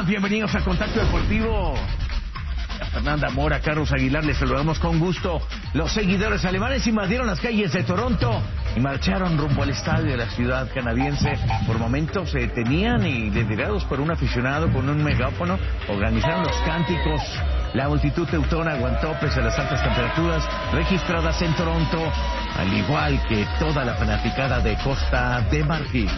Bienvenidos a Contacto Deportivo. A Fernanda Mora, Carlos Aguilar, les saludamos con gusto. Los seguidores alemanes invadieron las calles de Toronto y marcharon rumbo al estadio de la ciudad canadiense. Por momentos se detenían y, liderados por un aficionado con un megáfono, organizaron los cánticos. La multitud teutona aguantó pese a las altas temperaturas registradas en Toronto, al igual que toda la fanaticada de Costa de Marfil.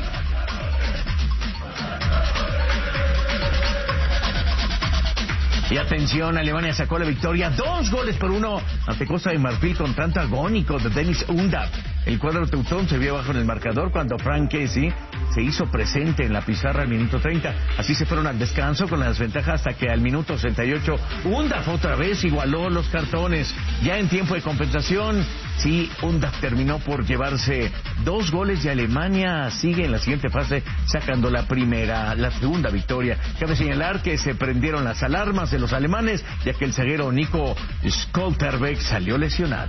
Y atención, Alemania sacó la victoria 2-1 ante Costa de Marfil con tanto agónico de Dennis Undav. El cuadro teutón se vio abajo en el marcador cuando Frank Kessie se hizo presente en la pizarra al minuto 30. Así se fueron al descanso con la desventaja hasta que al minuto 68 Undav otra vez igualó los cartones. Ya en tiempo de compensación, sí, Undav terminó por llevarse 2 goles y Alemania sigue en la siguiente fase sacando la segunda victoria. Cabe señalar que se prendieron las alarmas de los alemanes, ya que el zaguero Nico Schlotterbeck salió lesionado.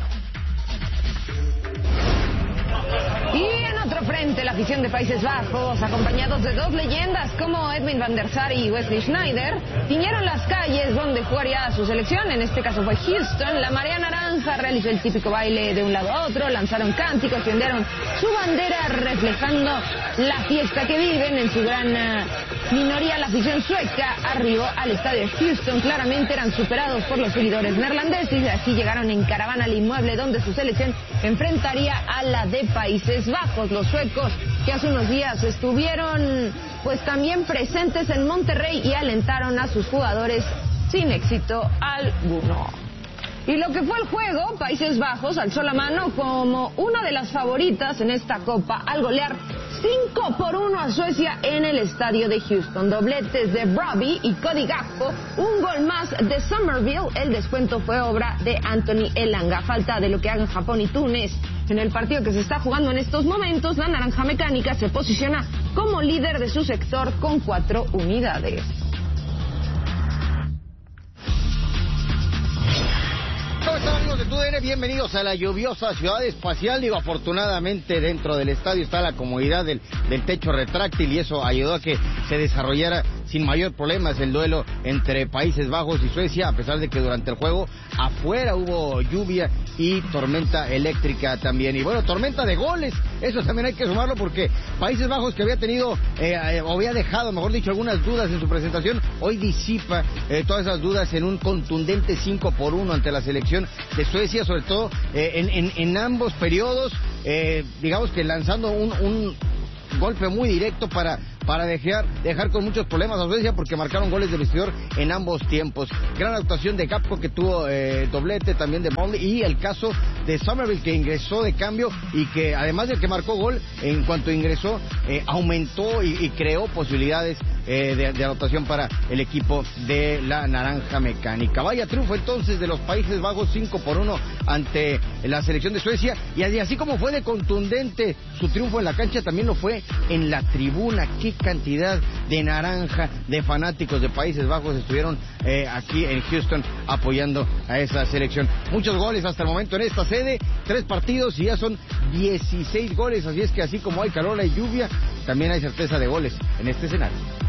Y en otro frente, la afición de Países Bajos, acompañados de 2 leyendas como Edwin van der Sar y Wesley Sneijder, tiñeron las calles donde jugaría su selección. En este caso fue Houston. La marea naranja realizó el típico baile de un lado a otro, lanzaron cánticos, tendieron su bandera reflejando la fiesta que viven. En su gran minoría, la afición sueca arribó al estadio de Houston. Claramente eran superados por los seguidores neerlandeses y así llegaron en caravana al inmueble donde su selección enfrentaría a la de Países Bajos. Los suecos, que hace unos días estuvieron pues también presentes en Monterrey y alentaron a sus jugadores sin éxito alguno. Y lo que fue el juego, Países Bajos alzó la mano como una de las favoritas en esta copa al golear 5-1 a Suecia en el estadio de Houston. Dobletes de Brobbey y Cody Gakpo, un gol más de Somerville. El descuento fue obra de Anthony Elanga. Falta de lo que hagan Japón y Túnez en el partido que se está jugando en estos momentos, la Naranja Mecánica se posiciona como líder de su sector con 4 unidades. ¿Cómo están, amigos de TUDN? Bienvenidos a la lluviosa ciudad espacial. Digo, afortunadamente dentro del estadio está la comodidad del techo retráctil y eso ayudó a que se desarrollara sin mayor problemas el duelo entre Países Bajos y Suecia, a pesar de que durante el juego afuera hubo lluvia y tormenta eléctrica también. Y bueno, tormenta de goles, eso también hay que sumarlo porque Países Bajos, que había tenido, o había dejado, mejor dicho, algunas dudas en su presentación, hoy disipa todas esas dudas en un contundente 5-1 ante la selección de Suecia, sobre todo en ambos periodos, digamos que lanzando un golpe muy directo para dejar con muchos problemas a Suecia, porque marcaron goles de vestidor en ambos tiempos. Gran actuación de Gakpo, que tuvo doblete, también de Molly, y el caso de Somerville, que ingresó de cambio y que además de que marcó gol, en cuanto ingresó aumentó y creó posibilidades de anotación para el equipo de la Naranja Mecánica. Vaya triunfo entonces de los Países Bajos, 5-1 ante la selección de Suecia, y así como fue de contundente su triunfo en la cancha, también lo fue en la tribuna. Qué cantidad de naranja, de fanáticos de Países Bajos estuvieron aquí en Houston apoyando a esa selección. Muchos goles hasta el momento en esta sede, 3 partidos y ya son 16 goles, así es que así como hay calor, hay lluvia, también hay certeza de goles en este escenario.